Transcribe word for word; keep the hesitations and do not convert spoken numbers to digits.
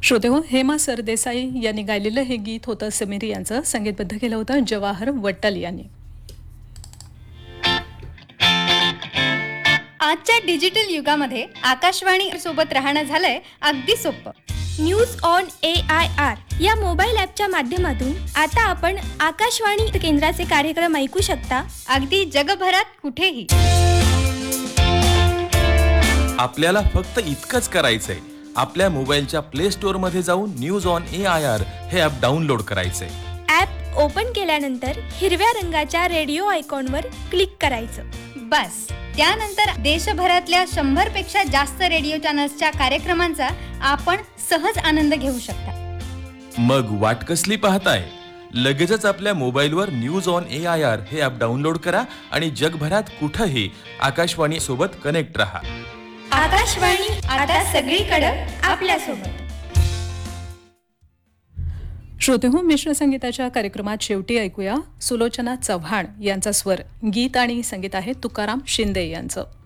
श्रोतेहो, हेमा सरदेसाई यांनी गायलेलं हे गीत होतं समीर यांचं. संगीतबद्ध केलं होतं जवाहर वट्टल यांनी. आजच्या डिजिटल युगामध्ये आकाशवाणी सोबत राहणं झालंय अगदी सोपं. News on A I R या मोबाईल ॲपच्या माध्यमातून आता आपण आकाशवाणी केंद्राचे कार्यक्रम ऐकू शकता, अगदी जगभरात कुठेही. आपल्याला फक्त इतकंच करायचंय, आपल्या मोबाईलच्या प्ले स्टोअर मध्ये जाऊन news on A I R हे ॲप डाउनलोड करायचंय. ॲप ओपन केल्यानंतर हिरव्या रंगाच्या रेडिओ आयकॉनवर क्लिक करायचं. बस त्यानंतर देशभरातल्या शंभर पेक्षा जास्त रेडिओ चॅनल्सच्या कार्यक्रमांचा आपण सहज आनंद घेऊ शकता. मग वाट कसली पाहताय? लगेचच आपल्या मोबाईलवर news on A I R हे ॲप डाउनलोड करा आणि जगभरात कुठेही आकाशवाणी सोबत कनेक्ट रहा. आकाशवाणी आता सगळीकडे आपल्या सोबत. श्रोतेहो, मिश्र संगीताच्या कार्यक्रमात शेवटी ऐकूया सुलोचना चव्हाण यांचा स्वर. गीत आणि संगीत आहे तुकाराम शिंदे यांचं.